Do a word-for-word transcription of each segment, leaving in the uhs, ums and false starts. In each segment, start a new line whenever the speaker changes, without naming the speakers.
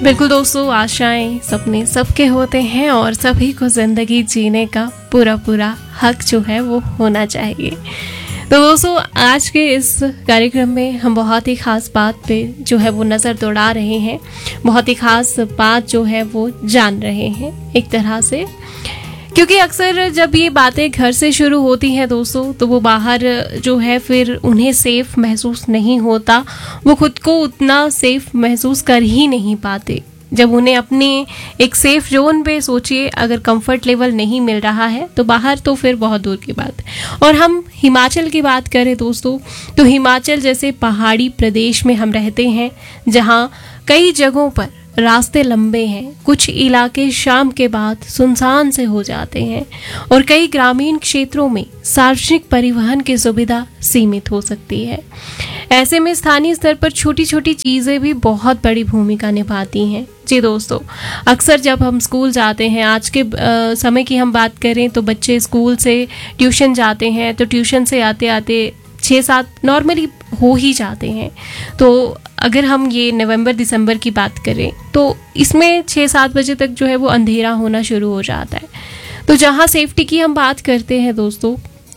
बिल्कुल दोस्तों, आशाएं सपने सबके होते हैं और सभी को ज़िंदगी जीने का पूरा पूरा हक जो है वो होना चाहिए। तो दोस्तों, आज के इस कार्यक्रम में हम बहुत ही ख़ास बात पे जो है वो नज़र दौड़ा रहे हैं, बहुत ही ख़ास बात जो है वो जान रहे हैं एक तरह से, क्योंकि अक्सर जब ये बातें घर से शुरू होती हैं दोस्तों, तो वो बाहर जो है फिर उन्हें सेफ महसूस नहीं होता, वो खुद को उतना सेफ महसूस कर ही नहीं पाते। जब उन्हें अपने एक सेफ जोन पे सोचिए अगर कंफर्ट लेवल नहीं मिल रहा है तो बाहर तो फिर बहुत दूर की बात है। और हम हिमाचल की बात करें दोस्तों, तो हिमाचल जैसे पहाड़ी प्रदेश में हम रहते हैं, जहाँ कई जगहों पर रास्ते लंबे हैं, कुछ इलाके शाम के बाद सुनसान से हो जाते हैं और कई ग्रामीण क्षेत्रों में सार्वजनिक परिवहन की सुविधा सीमित हो सकती है। ऐसे में स्थानीय स्तर पर छोटी छोटी चीज़ें भी बहुत बड़ी भूमिका निभाती हैं। जी दोस्तों, अक्सर जब हम स्कूल जाते हैं, आज के आ, समय की हम बात करें तो बच्चे स्कूल से ट्यूशन जाते हैं, तो ट्यूशन से आते आते छः सात नॉर्मली हो ही जाते हैं। तो अगर हम ये नवंबर दिसंबर की बात करें तो इसमें छः सात बजे तक जो है वो अंधेरा होना शुरू हो जाता है। तो जहाँ सेफ्टी की हम बात करते हैं दोस्तों,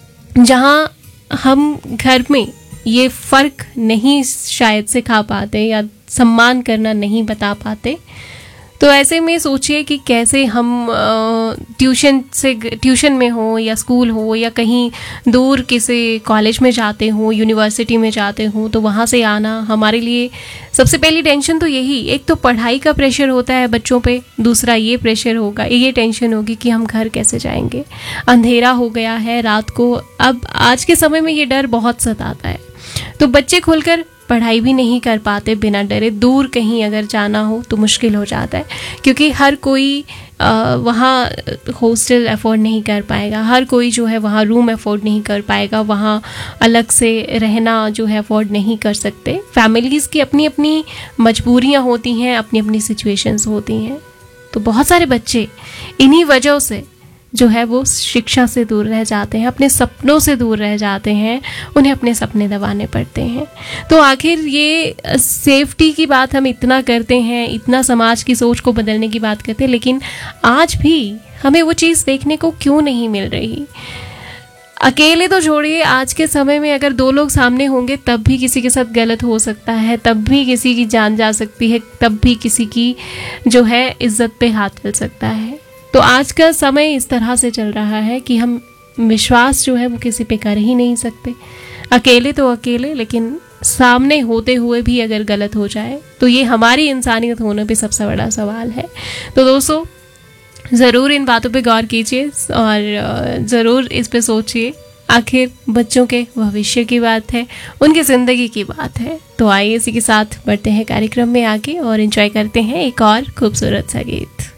जहाँ हम घर में ये फ़र्क नहीं शायद से खा पाते या सम्मान करना नहीं बता पाते, तो ऐसे में सोचिए कि कैसे हम ट्यूशन से ट्यूशन में हो या स्कूल हो या कहीं दूर किसी कॉलेज में जाते हो, यूनिवर्सिटी में जाते हो, तो वहाँ से आना हमारे लिए सबसे पहली टेंशन तो यही, एक तो पढ़ाई का प्रेशर होता है बच्चों पे, दूसरा ये प्रेशर होगा, ये टेंशन होगी कि हम घर कैसे जाएंगे, अंधेरा हो गया है रात को। अब आज के समय में ये डर बहुत सताता है, तो बच्चे खुलकर पढ़ाई भी नहीं कर पाते बिना डरे। दूर कहीं अगर जाना हो तो मुश्किल हो जाता है, क्योंकि हर कोई वहाँ हॉस्टल अफोर्ड नहीं कर पाएगा, हर कोई जो है वहाँ रूम अफोर्ड नहीं कर पाएगा, वहाँ अलग से रहना जो है अफोर्ड नहीं कर सकते। फैमिलीज़ की अपनी अपनी मजबूरियाँ होती हैं, अपनी अपनी सिचुएशंस होती हैं। तो बहुत सारे बच्चे इन्हीं वजहों से जो है वो शिक्षा से दूर रह जाते हैं, अपने सपनों से दूर रह जाते हैं, उन्हें अपने सपने दबाने पड़ते हैं। तो आखिर ये सेफ्टी की बात हम इतना करते हैं, इतना समाज की सोच को बदलने की बात करते हैं, लेकिन आज भी हमें वो चीज़ देखने को क्यों नहीं मिल रही। अकेले तो छोड़िए, आज के समय में अगर दो लोग सामने होंगे तब भी किसी के साथ गलत हो सकता है, तब भी किसी की जान जा सकती है, तब भी किसी की जो है इज्जत पे हाथ मिल सकता है। तो आज का समय इस तरह से चल रहा है कि हम विश्वास जो है वो किसी पे कर ही नहीं सकते। अकेले तो अकेले, लेकिन सामने होते हुए भी अगर गलत हो जाए तो ये हमारी इंसानियत होने पे सबसे बड़ा सवाल है। तो दोस्तों, ज़रूर इन बातों पे गौर कीजिए और ज़रूर इस पे सोचिए। आखिर बच्चों के भविष्य की बात है, उनकी ज़िंदगी की बात है। तो आइए इसी के साथ बढ़ते हैं कार्यक्रम में आगे और एंजॉय करते हैं एक और खूबसूरत सा गीत।